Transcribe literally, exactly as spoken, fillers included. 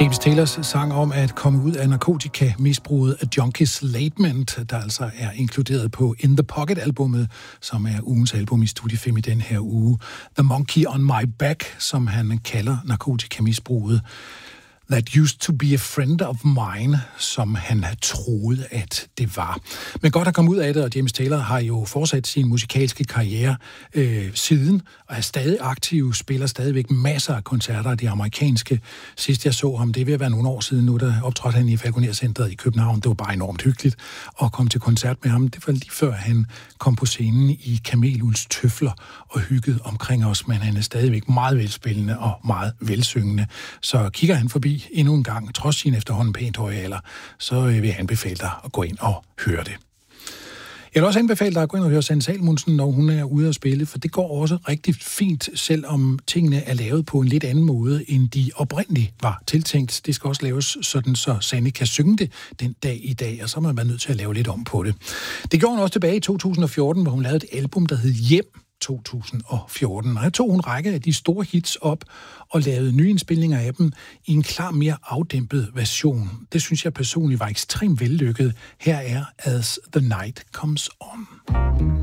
James Taylors sang om at komme ud af narkotikamisbruget af Junkies Lament, der altså er inkluderet på In The Pocket-albummet, som er ugens album i Studie fem i den her uge. The Monkey on My Back, som han kalder narkotikamisbruget. That used to be a friend of mine, som han troede, at det var. Men godt at komme ud af det, og James Taylor har jo fortsat sin musikalske karriere øh, siden, og er stadig aktiv, spiller stadigvæk masser af koncerter af de amerikanske. Sidst jeg så ham, det vil være nogle år siden nu, der optrådte han i Falconer Centret i København. Det var bare enormt hyggeligt at komme til koncert med ham. Det var lige før han kom på scenen i Kameluls Tøfler og hyggede omkring os, men han er stadigvæk meget velspillende og meget velsyngende. Så kigger han forbi endnu en gang, trods sin efterhånden pænt høje alder, så vil jeg anbefale dig at gå ind og høre det. Jeg vil også anbefale dig at gå ind og høre Sanne Salomonsen, når hun er ude at spille, for det går også rigtig fint, selvom tingene er lavet på en lidt anden måde, end de oprindeligt var tiltænkt. Det skal også laves sådan, så Sanne kan synge det den dag i dag, og så må man være nødt til at lave lidt om på det. Det gjorde hun også tilbage i to tusind og fjorten, hvor hun lavede et album, der hed Hjem to tusind og fjorten. Og her tog hun en række af de store hits op og lavede nye indspilninger af dem i en klar mere afdæmpet version. Det synes jeg personligt var ekstremt vellykket. Her er As the Night Comes On.